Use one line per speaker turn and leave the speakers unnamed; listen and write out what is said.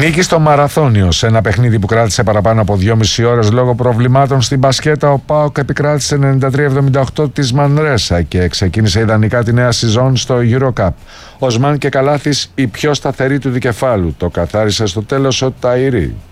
Νίκη στο Μαραθώνιο. Σε ένα παιχνίδι που κράτησε παραπάνω από 2,5 ώρες λόγω προβλημάτων στην μπασκέτα, ο ΠΑΟΚ επικράτησε 93-78 της Μανρέσα και ξεκίνησε ιδανικά τη νέα σεζόν στο EuroCup. Οσμάν και Καλάθης η πιο σταθερή του δικεφάλου. Το καθάρισε στο τέλος ο Ταϊρή.